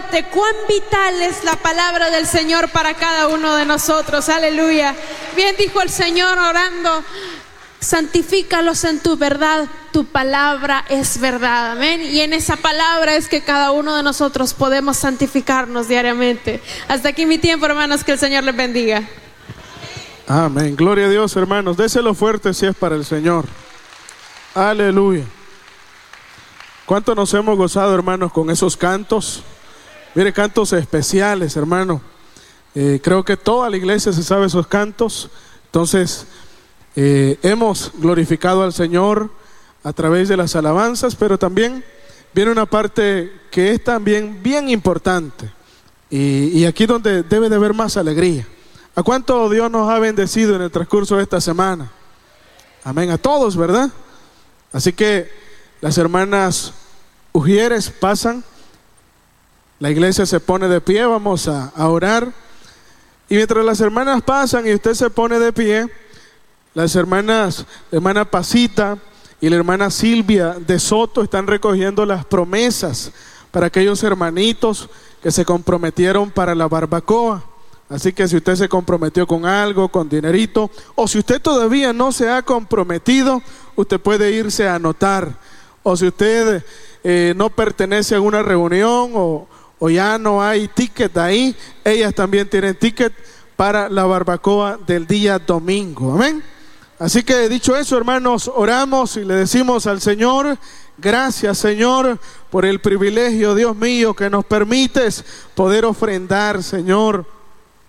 fuerte, cuán vital es la palabra del Señor para cada uno de nosotros. Aleluya. Bien dijo el Señor orando: santifícalos en tu verdad, tu palabra es verdad. Amén. Y en esa palabra es que cada uno de nosotros podemos santificarnos diariamente. Hasta aquí mi tiempo, hermanos, que el Señor les bendiga. Amén. Gloria a Dios, hermanos. Déselo fuerte si es para el Señor. Aleluya. ¿Cuánto nos hemos gozado, hermanos, con esos cantos? Mire, cantos especiales, hermano. Creo que toda la iglesia se sabe esos cantos. Entonces, hemos glorificado al Señor a través de las alabanzas, pero también viene una parte que es también bien importante. Y aquí donde debe de haber más alegría. ¿A cuánto Dios nos ha bendecido en el transcurso de esta semana? Amén, a todos, ¿verdad? Así que las hermanas Ujieres pasan, la iglesia se pone de pie, vamos a orar. Y mientras las hermanas pasan y usted se pone de pie, las hermanas, la hermana Pasita y la hermana Silvia de Soto están recogiendo las promesas para aquellos hermanitos que se comprometieron para la barbacoa. Así que si usted se comprometió con algo, con dinerito, o si usted todavía no se ha comprometido, usted puede irse a anotar. O si usted no pertenece a una reunión o ya no hay ticket ahí, ellas también tienen ticket para la barbacoa del día domingo. Amén. Así que dicho eso, hermanos, oramos y le decimos al Señor: gracias, Señor, por el privilegio, Dios mío, que nos permites poder ofrendar, Señor.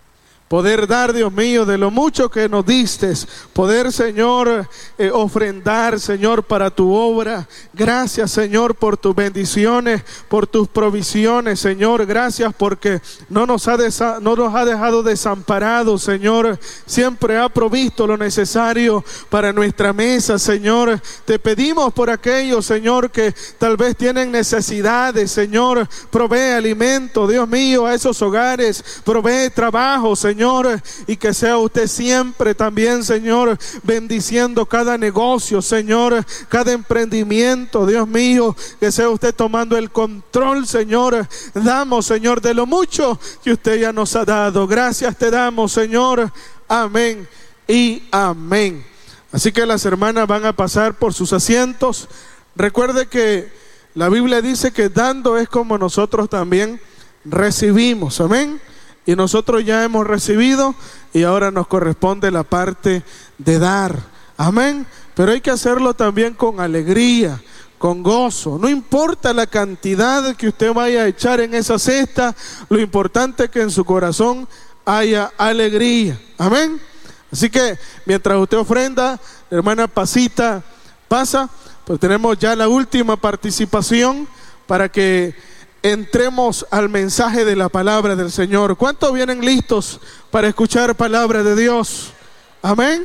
Poder dar, Dios mío, de lo mucho que nos diste. Poder, Señor, ofrendar, Señor, para tu obra. Gracias, Señor, por tus bendiciones, por tus provisiones, Señor. Gracias porque no nos ha dejado desamparados, Señor. Siempre ha provisto lo necesario para nuestra mesa, Señor. Te pedimos por aquellos, Señor, que tal vez tienen necesidades, Señor. Provee alimento, Dios mío, a esos hogares. Provee trabajo, Señor. Y que sea usted siempre también, Señor, bendiciendo cada negocio, Señor, cada emprendimiento, Dios mío, que sea usted tomando el control, Señor. Damos, Señor, de lo mucho que usted ya nos ha dado. Gracias te damos, Señor. Amén y amén. Así que las hermanas van a pasar por sus asientos. Recuerde que la Biblia dice que dando es como nosotros también recibimos. Amén. Y nosotros ya hemos recibido y ahora nos corresponde la parte de dar. Amén. Pero hay que hacerlo también con alegría, con gozo. No importa la cantidad que usted vaya a echar en esa cesta, lo importante es que en su corazón haya alegría. Amén. Así que mientras usted ofrenda, la hermana Pasita pasa, pues tenemos ya la última participación para que entremos al mensaje de la palabra del Señor. ¿Cuántos vienen listos para escuchar palabra de Dios? Amén.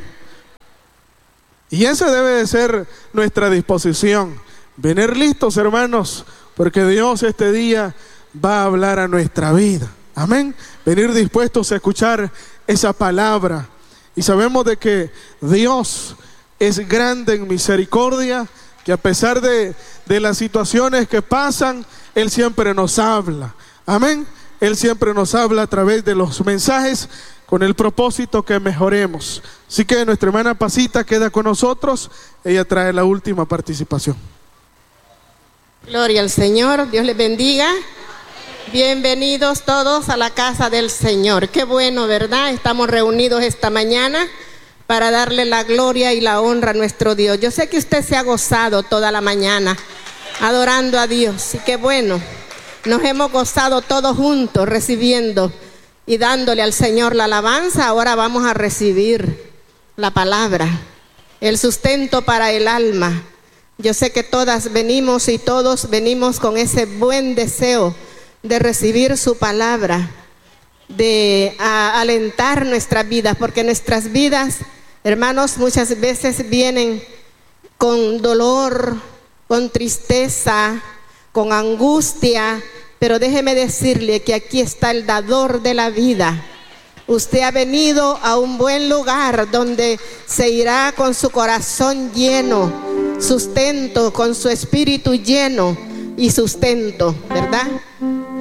Y esa debe de ser nuestra disposición. Venir listos, hermanos, porque Dios este día va a hablar a nuestra vida. Amén. Venir dispuestos a escuchar esa palabra. Y sabemos de que Dios es grande en misericordia, que a pesar de las situaciones que pasan, Él siempre nos habla. Amén. Él siempre nos habla a través de los mensajes con el propósito que mejoremos. Así que nuestra hermana Pasita queda con nosotros. Ella trae la última participación. Gloria al Señor. Dios les bendiga. Bienvenidos todos a la casa del Señor. Qué bueno, ¿verdad? Estamos reunidos esta mañana para darle la gloria y la honra a nuestro Dios. Yo sé que usted se ha gozado toda la mañana adorando a Dios, y qué bueno, nos hemos gozado todos juntos recibiendo y dándole al Señor la alabanza. Ahora vamos a recibir la palabra, el sustento para el alma. Yo sé que todas venimos y todos venimos con ese buen deseo de recibir su palabra, de alentar nuestras vidas, porque nuestras vidas, hermanos, muchas veces vienen con dolor, con tristeza, con angustia, pero déjeme decirle que aquí está el dador de la vida. Usted ha venido a un buen lugar donde se irá con su corazón lleno, sustento, con su espíritu lleno y sustento, ¿verdad?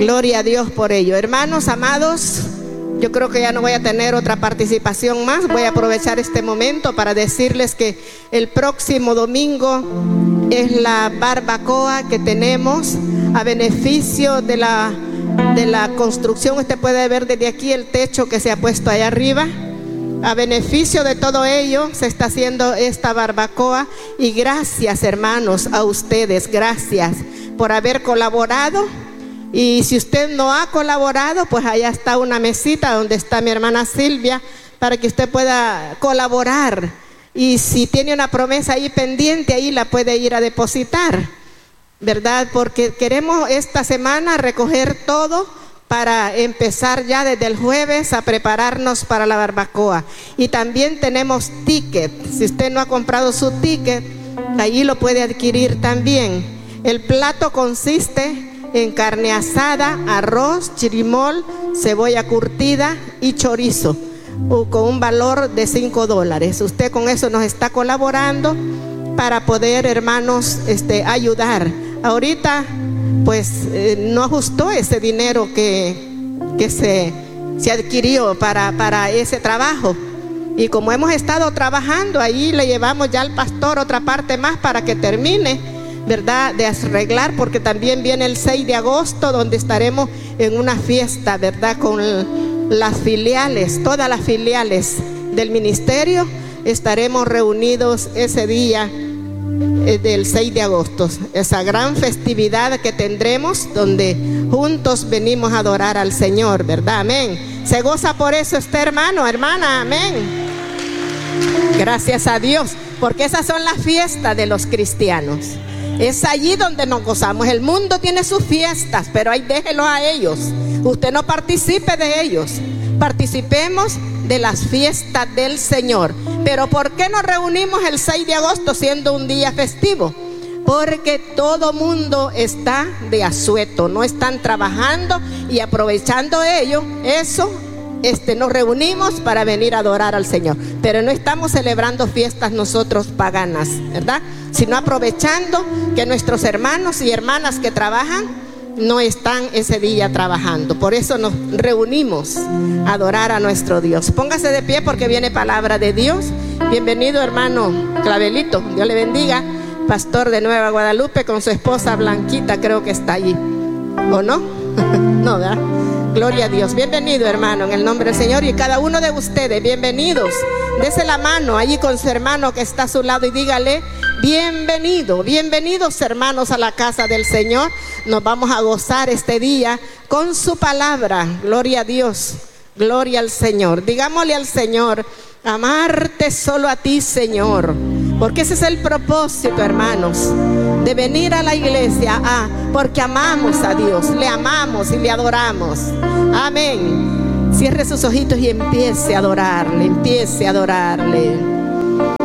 Gloria a Dios por ello. Hermanos amados, yo creo que ya no voy a tener otra participación más. Voy a aprovechar este momento para decirles que el próximo domingo es la barbacoa que tenemos a beneficio de la construcción. Usted puede ver desde aquí el techo que se ha puesto allá arriba. A beneficio de todo ello se está haciendo esta barbacoa. Y gracias, hermanos, a ustedes. Gracias por haber colaborado. Y si usted no ha colaborado, pues allá está una mesita donde está mi hermana Silvia, para que usted pueda colaborar. Y si tiene una promesa ahí pendiente, ahí la puede ir a depositar, ¿verdad? Porque queremos esta semana recoger todo para empezar ya desde el jueves a prepararnos para la barbacoa. Y también tenemos ticket. Si usted no ha comprado su ticket, ahí lo puede adquirir también. El plato consiste en carne asada, arroz, chirimol, cebolla curtida y chorizo, con un valor de $5. Usted con eso nos está colaborando para poder, hermanos, ayudar. Ahorita pues no ajustó ese dinero que se adquirió para ese trabajo. Y como hemos estado trabajando, ahí le llevamos ya al pastor otra parte más para que termine, ¿verdad?, de arreglar, porque también viene el 6 de agosto donde estaremos en una fiesta, ¿verdad?, con las filiales, todas las filiales del ministerio. Estaremos reunidos ese día del 6 de agosto, esa gran festividad que tendremos donde juntos venimos a adorar al Señor, ¿verdad? Amén. ¿Se goza por eso este hermano, hermana? Amén. Gracias a Dios, porque esas son las fiestas de los cristianos. Es allí donde nos gozamos. El mundo tiene sus fiestas, pero ahí déjelo a ellos. Usted no participe de ellos. Participemos de las fiestas del Señor. Pero ¿por qué nos reunimos el 6 de agosto siendo un día festivo? Porque todo mundo está de asueto, no están trabajando, y aprovechando ello, nos reunimos para venir a adorar al Señor. Pero no estamos celebrando fiestas nosotros paganas, ¿verdad? Sino aprovechando que nuestros hermanos y hermanas que trabajan no están ese día trabajando. Por eso nos reunimos a adorar a nuestro Dios. Póngase de pie porque viene palabra de Dios. Bienvenido, hermano Clavelito, Dios le bendiga, pastor de Nueva Guadalupe, con su esposa Blanquita, creo que está allí, ¿o no? No, ¿verdad? Gloria a Dios. Bienvenido, hermano, en el nombre del Señor. Y cada uno de ustedes, bienvenidos. Dese la mano allí con su hermano que está a su lado y dígale: bienvenido, bienvenidos, hermanos, a la casa del Señor. Nos vamos a gozar este día con su palabra. Gloria a Dios, gloria al Señor. Digámosle al Señor: amarte solo a ti, Señor. Porque ese es el propósito, hermanos, de venir a la iglesia, porque amamos a Dios, le amamos y le adoramos. Amén. Cierre sus ojitos y empiece a adorarle, empiece a adorarle.